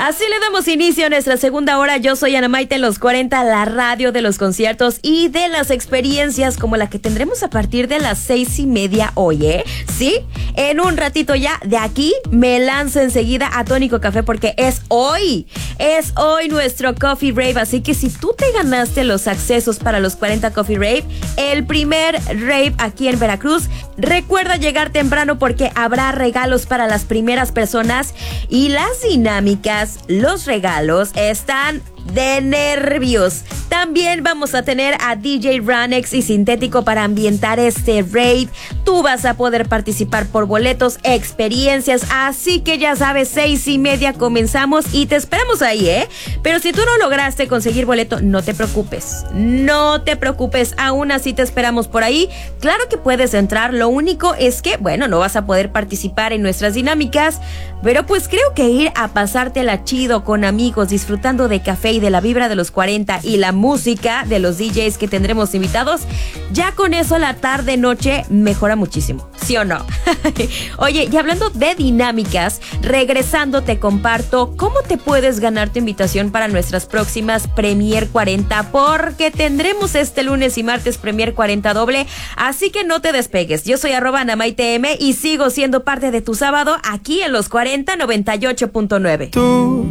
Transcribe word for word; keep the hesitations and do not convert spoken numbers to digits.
Así le damos inicio a nuestra segunda hora. Yo soy Ana Maite en los cuarenta, la radio de los conciertos y de las experiencias como la que tendremos a partir de las seis y media hoy, ¿eh? Sí, en un ratito ya de aquí me lanzo enseguida a Tónico Café porque es hoy, es hoy nuestro Coffee Rave. Así que si tú te ganaste los accesos para los cuarenta Coffee Rave, el primer rave aquí en Veracruz, recuerda llegar temprano porque habrá regalos para las primeras personas y las dinámicas. Los regalos están de nervios. También vamos a tener a D J Ranex y Sintético para ambientar este rave. Tú vas a poder participar por boletos, experiencias, así que ya sabes, seis y media comenzamos y te esperamos ahí, ¿eh? Pero si tú no lograste conseguir boleto, no te preocupes, no te preocupes, aún así te esperamos por ahí. Claro que puedes entrar, lo único es que, bueno, no vas a poder participar en nuestras dinámicas, pero pues creo que ir a pasártela chido con amigos, disfrutando de café y de la vibra de los cuarenta y la música de los D Js que tendremos invitados, ya con eso la tarde noche mejora muchísimo, ¿sí o no? Oye, y hablando de dinámicas, regresando te comparto cómo te puedes ganar tu invitación para nuestras próximas Premier cuarenta, porque tendremos este lunes y martes Premier cuarenta doble, así que no te despegues. Yo soy arroba AnamaiteM y sigo siendo parte de tu sábado aquí en los cuarenta noventa y ocho punto nueve. Tú